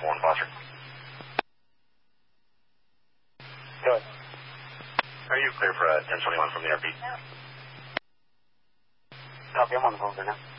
1 Foster. Good. Are you clear for 1021 from the RP? Copy, I'm on the phone right now.